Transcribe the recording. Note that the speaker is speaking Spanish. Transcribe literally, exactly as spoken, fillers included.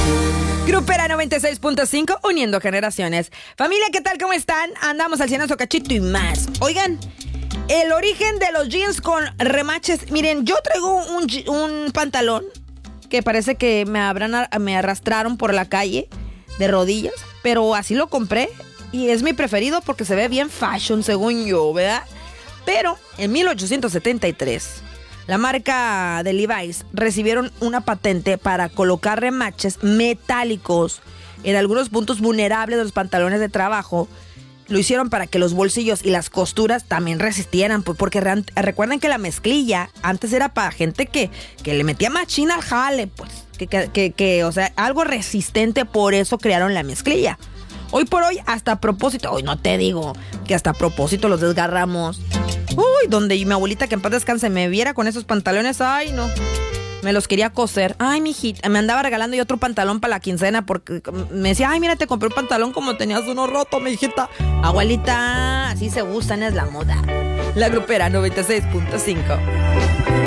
Grupera noventa y seis punto cinco, uniendo generaciones. Familia, ¿qué tal? ¿Cómo están? Andamos al cienazo cachito y más. Oigan, el origen de los jeans con remaches. Miren, yo traigo un, un pantalón que parece que me, habrán, me arrastraron por la calle de rodillas, pero así lo compré y es mi preferido porque se ve bien fashion, según yo, ¿verdad? Pero en mil ochocientos setenta y tres, la marca de Levi's recibieron una patente para colocar remaches metálicos en algunos puntos vulnerables de los pantalones de trabajo. Lo hicieron para que los bolsillos y las costuras también resistieran, pues, porque re- recuerden que la mezclilla antes era para gente que, que le metía machina al jale, pues, que, que, que, que, o sea, algo resistente, por eso crearon la mezclilla. Hoy por hoy, hasta a propósito, hoy no te digo que hasta a propósito los desgarramos. Uy, donde mi abuelita, que en paz descanse, me viera con esos pantalones, ay, no. Me los quería coser. Ay, mijita, me andaba regalando yo otro pantalón para la quincena porque me decía, ay, mira, te compré un pantalón como tenías uno roto, mijita. Abuelita, así se usan, es la moda. La Grupera noventa y seis punto cinco.